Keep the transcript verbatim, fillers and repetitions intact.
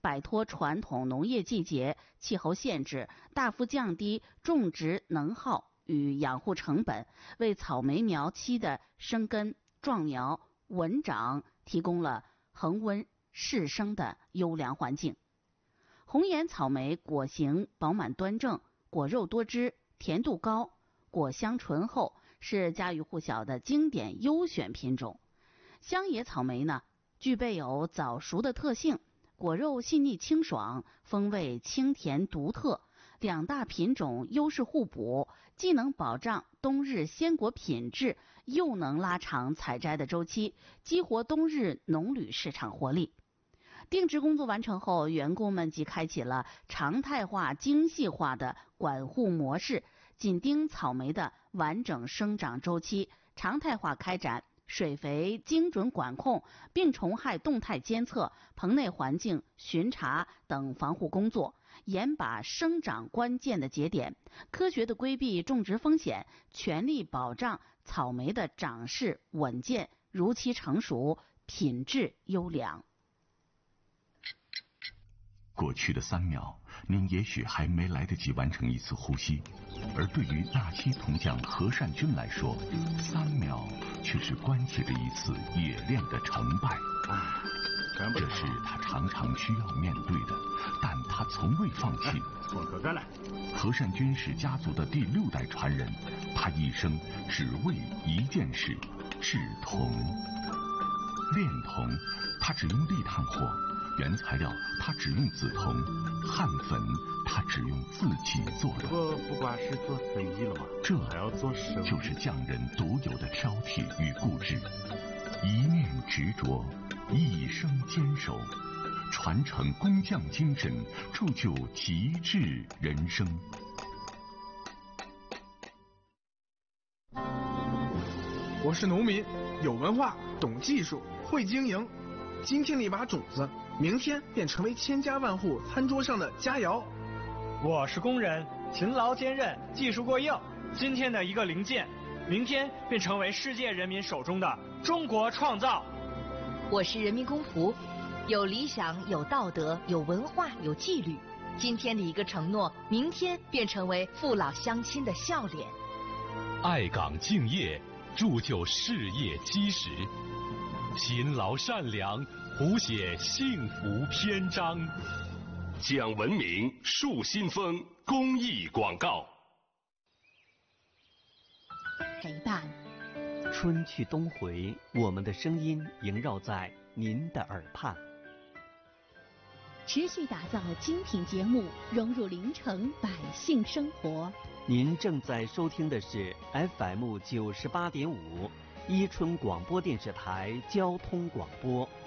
摆脱传统农业季节、气候限制，大幅降低种植能耗与养护成本，为草莓苗期的生根、壮苗、稳长提供了恒温适生的优良环境。红颜草莓果形饱满端正，果肉多汁，甜度高，果香醇厚，是家喻户晓的经典优选品种。香野草莓呢，具备有早熟的特性，果肉细腻清爽，风味清甜独特，两大品种优势互补，既能保障冬日鲜果品质，又能拉长采摘的周期，激活冬日农旅市场活力。定植工作完成后，员工们即开启了常态化、精细化的管护模式，紧盯草莓的完整生长周期，常态化开展水肥精准管控、病虫害动态监测、棚内环境巡查等防护工作，严把生长关键的节点，科学的规避种植风险，全力保障草莓的长势稳健、如期成熟、品质优良。 过去的三秒，您也许还没来得及完成一次呼吸，而对于那期铜匠何善君来说，三秒却是关系着一次冶炼的成败。这是他常常需要面对的，但他从未放弃。何善君是家族的第六代传人，他一生只为一件事：制铜。炼铜，他只用砾炭火。原材料他只用紫铜，焊粉他只用自己做的。 不不光是做生意了嘛， 这还要做生意， 就是匠人独有的挑剔与固执，一念执着，一生坚守，传承工匠精神，铸就极致人生。 我是农民，有文化，懂技术，会经营。今天的一把种子，明天便成为千家万户餐桌上的佳肴。 我是工人，勤劳坚韧，技术过硬。今天的一个零件，明天便成为世界人民手中的中国创造。 我是人民公仆，有理想，有道德，有文化，有纪律。今天的一个承诺，明天便成为父老乡亲的笑脸。 爱岗敬业，铸就事业基石。勤劳善良，谱写幸福篇章。 讲文明，树新风公益广告。 陪伴， 春去冬回，我们的声音萦绕在您的耳畔。 持续打造精品节目，融入临城百姓生活。 您正在收听的是 F M 九十八点五。伊春广播电视台交通广播。